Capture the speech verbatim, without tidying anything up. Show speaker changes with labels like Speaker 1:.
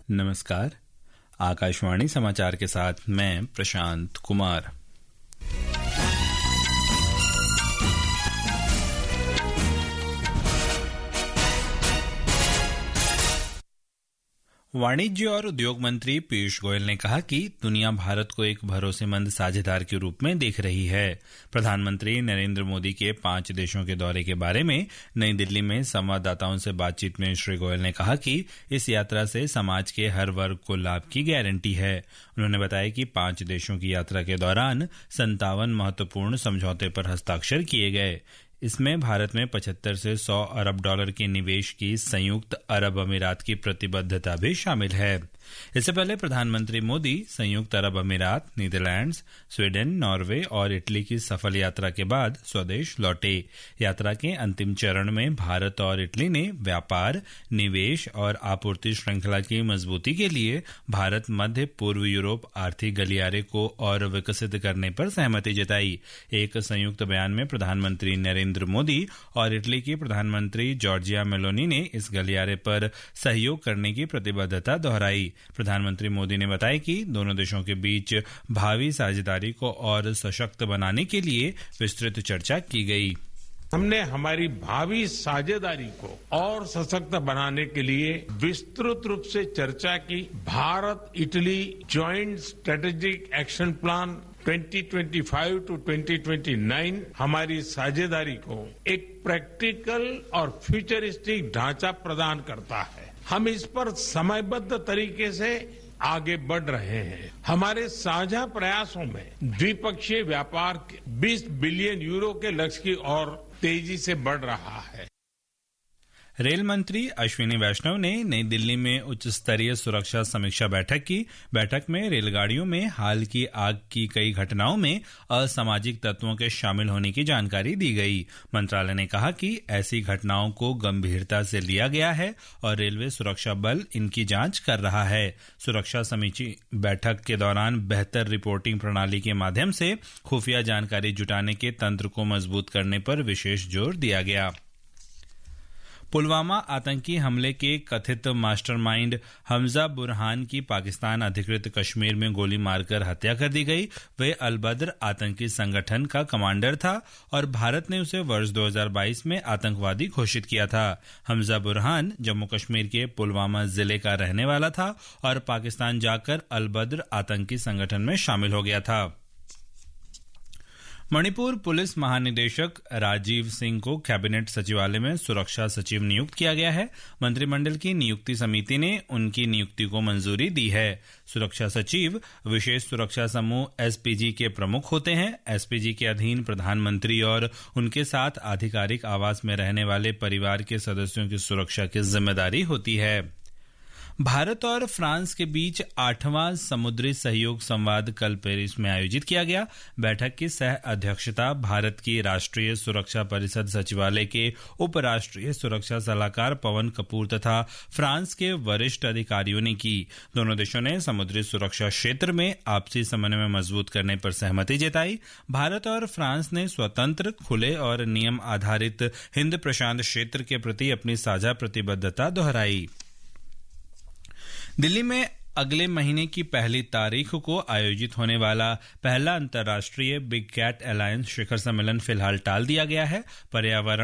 Speaker 1: नमस्कार, आकाशवाणी समाचार के साथ मैं प्रशांत कुमार। वाणिज्य और उद्योग मंत्री पीयूष गोयल ने कहा कि दुनिया भारत को एक भरोसेमंद साझेदार के रूप में देख रही है। प्रधानमंत्री नरेंद्र मोदी के पांच देशों के दौरे के बारे में नई दिल्ली में संवाददाताओं से बातचीत में श्री गोयल ने कहा कि इस यात्रा से समाज के हर वर्ग को लाभ की गारंटी है। उन्होंने बताया कि पांच देशों की यात्रा के दौरान संतावन महत्वपूर्ण समझौते पर हस्ताक्षर किए गए। इसमें भारत में पचहत्तर से सौ अरब डॉलर के निवेश की संयुक्त अरब अमीरात की प्रतिबद्धता भी शामिल है। इससे पहले प्रधानमंत्री मोदी संयुक्त अरब अमीरात, नीदरलैंड्स, स्वीडन, नॉर्वे और इटली की सफल यात्रा के बाद स्वदेश लौटे। यात्रा के अंतिम चरण में भारत और इटली ने व्यापार, निवेश और आपूर्ति श्रृंखला की मजबूती के लिए भारत मध्य पूर्व यूरोप आर्थिक गलियारे को और विकसित करने पर सहमति जताई। एक संयुक्त बयान में प्रधानमंत्री नरेंद्र मोदी और इटली की प्रधानमंत्री जॉर्जिया मेलोनी ने इस गलियारे पर सहयोग करने की प्रतिबद्धता दोहराई। प्रधानमंत्री मोदी ने बताया कि दोनों देशों के बीच भावी साझेदारी को और सशक्त बनाने के लिए विस्तृत चर्चा की गई।
Speaker 2: हमने हमारी भावी साझेदारी को और सशक्त बनाने के लिए विस्तृत रूप से चर्चा की। Bharat Italy joint strategic action plan twenty twenty five to twenty twenty nine हमारी साझेदारी को एक प्रैक्टिकल और फ्यूचरिस्टिक ढांचा प्रदान करता है। हम इस पर समयबद्ध तरीके से आगे बढ़ रहे हैं। हमारे साझा प्रयासों में द्विपक्षीय व्यापार बीस बिलियन यूरो के लक्ष्य की ओर तेजी से बढ़ रहा है।
Speaker 1: रेल मंत्री अश्विनी वैष्णव ने नई दिल्ली में उच्च स्तरीय सुरक्षा समीक्षा बैठक की। बैठक में रेलगाड़ियों में हाल की आग की कई घटनाओं में असामाजिक तत्वों के शामिल होने की जानकारी दी गई। मंत्रालय ने कहा कि ऐसी घटनाओं को गंभीरता से लिया गया है और रेलवे सुरक्षा बल इनकी जांच कर रहा है। सुरक्षा समीक्षा बैठक के दौरान बेहतर रिपोर्टिंग प्रणाली के माध्यम से खुफिया जानकारी जुटाने के तंत्र को मजबूत करने पर विशेष जोर दिया गया। पुलवामा आतंकी हमले के कथित मास्टरमाइंड हमजा बुरहान की पाकिस्तान अधिकृत कश्मीर में गोली मारकर हत्या कर दी गई। वे अल बद्र आतंकी संगठन का कमांडर था और भारत ने उसे वर्ष दो हज़ार बाईस में आतंकवादी घोषित किया था। हमजा बुरहान जम्मू कश्मीर के पुलवामा जिले का रहने वाला था और पाकिस्तान जाकर अल बद्र आतंकी संगठन में शामिल हो गया था। मणिपुर पुलिस महानिदेशक राजीव सिंह को कैबिनेट सचिवालय में सुरक्षा सचिव नियुक्त किया गया है। मंत्रिमंडल की नियुक्ति समिति ने उनकी नियुक्ति को मंजूरी दी है। सुरक्षा सचिव विशेष सुरक्षा समूह एसपीजी के प्रमुख होते हैं। एसपीजी के अधीन प्रधानमंत्री और उनके साथ आधिकारिक आवास में रहने वाले परिवार के सदस्यों की सुरक्षा की जिम्मेदारी होती है। भारत और फ्रांस के बीच आठवां समुद्री सहयोग संवाद कल पेरिस में आयोजित किया गया। बैठक की सह अध्यक्षता भारत की राष्ट्रीय सुरक्षा परिषद सचिवालय के उप राष्ट्रीय सुरक्षा सलाहकार पवन कपूर तथा फ्रांस के वरिष्ठ अधिकारियों ने की। दोनों देशों ने समुद्री सुरक्षा क्षेत्र में आपसी समन्वय मजबूत करने पर सहमति जताई। भारत और फ्रांस ने स्वतंत्र, खुले और नियम आधारित हिंद प्रशांत क्षेत्र के प्रति अपनी साझा प्रतिबद्धता दोहराई। दिल्ली में अगले महीने की पहली तारीख को आयोजित होने वाला पहला अंतर्राष्ट्रीय बिग कैट अलायंस शिखर सम्मेलन फिलहाल टाल दिया गया है। पर्यावरण